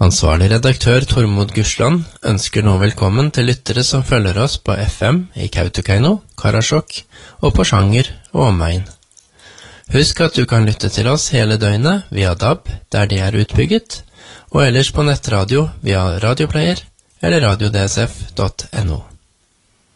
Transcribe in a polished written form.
Ansvarlig redaktør Tormod Gursland ønsker nå velkommen til lyttere som følger oss på FM i Kautokeino, Karasjok og på Sjanger og omegn. Husk at du kan lytte til oss hele døgnet via DAB, der de er utbygget, og ellers på nettradio via radioplayer eller radiodsf.no.